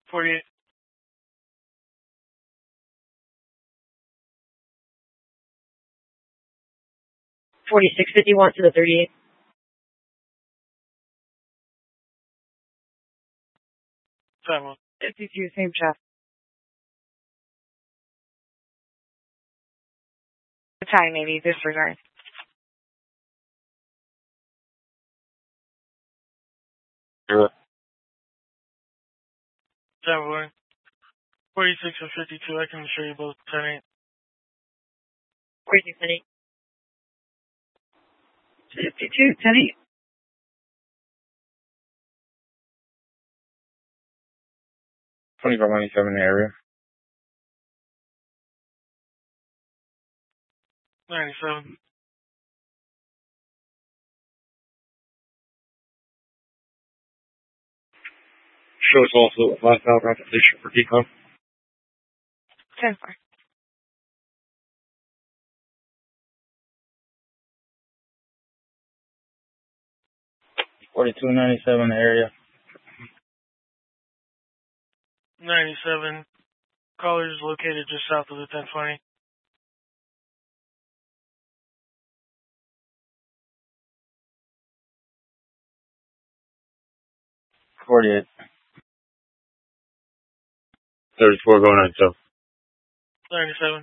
48. 4651 to the 38. 7. 52, same shot. Time, maybe, disregard. Sure. 7. 46 and 52, I can show you both 10-8. 46, 10-8. 52, 10-8. 2597 area. 97. Show us also last out compensation for decom. 10-4. 4297 area. 97. Caller is located just south of the 1020. 48. 34 going on south. 97.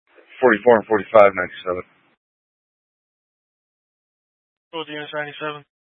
44 and 45, 97. Both units 97.